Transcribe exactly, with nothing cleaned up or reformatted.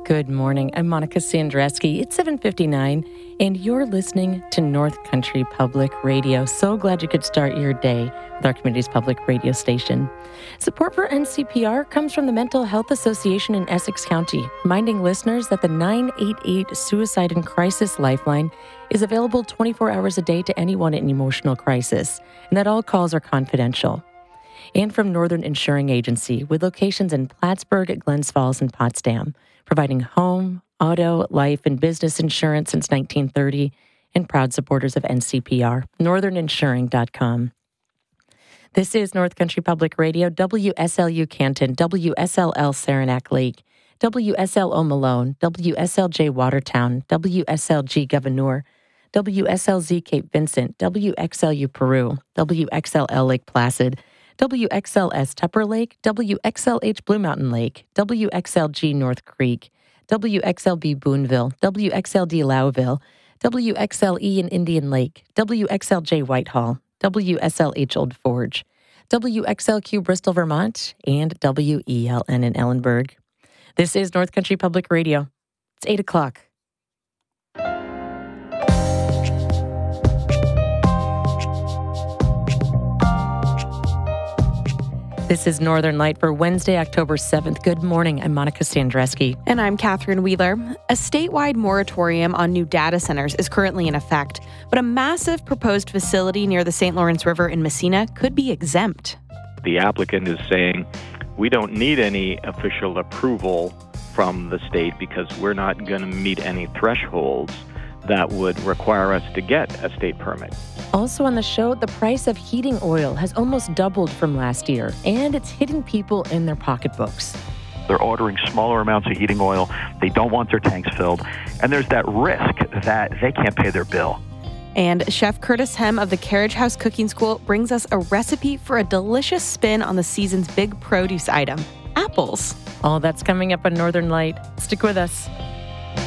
Good morning. I'm Monica Sandreski. It's seven fifty-nine, and you're listening to North Country Public Radio. So glad you could start your day with our community's public radio station. Support for N C P R comes from the Mental Health Association in Essex County, reminding listeners that the nine eight eight Suicide and Crisis Lifeline is available twenty-four hours a day to anyone in emotional crisis, and that all calls are confidential. And from Northern Insuring Agency, with locations in Plattsburgh, Glens Falls, and Potsdam, providing home, auto, life, and business insurance since nineteen thirty, and proud supporters of N C P R. northern insuring dot com. This is North Country Public Radio, W S L U Canton, W S L L Saranac Lake, W S L O Malone, W S L J Watertown, W S L G Gouverneur, W S L Z Cape Vincent, W X L U Peru, W X L L Lake Placid, W X L S Tupper Lake, W X L H Blue Mountain Lake, W X L G North Creek, W X L B Boonville, W X L D Lowville, W X L E in Indian Lake, W X L J Whitehall, W S L H Old Forge, W X L Q Bristol, Vermont, and W E L N in Ellenburg. This is North Country Public Radio. It's eight o'clock. This is Northern Light for Wednesday, October seventh. Good morning. I'm Monica Sandreski. And I'm Catherine Wheeler. A statewide moratorium on new data centers is currently in effect, but a massive proposed facility near the Saint Lawrence River in Messina could be exempt. The applicant is saying, we don't need any official approval from the state because we're not going to meet any thresholds that would require us to get a state permit. Also on the show, the price of heating oil has almost doubled from last year, and it's hitting people in their pocketbooks. They're ordering smaller amounts of heating oil. They don't want their tanks filled. And there's that risk that they can't pay their bill. And Chef Curtis Hem of the Carriage House Cooking School brings us a recipe for a delicious spin on the season's big produce item, apples. All that's coming up on Northern Light. Stick with us.